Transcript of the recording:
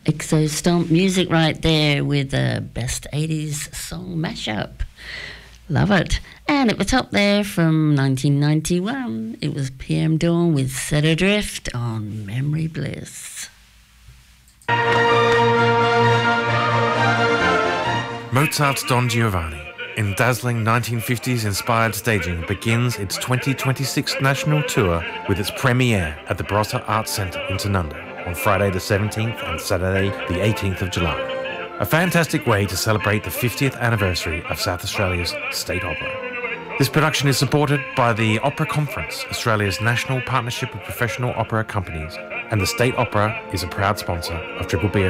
Exo Stomp music right there with the best 80s song mashup. Love it. And at the top there from 1991, it was PM Dawn with Set Adrift on Memory Bliss. Mozart's Don Giovanni, in dazzling 1950s-inspired staging, begins its 2026 national tour with its premiere at the Barossa Arts Centre in Tanunda on Friday the 17th and Saturday the 18th of July. A fantastic way to celebrate the 50th anniversary of South Australia's State Opera. This production is supported by the Opera Conference, Australia's national partnership with professional opera companies, and the State Opera is a proud sponsor of Triple B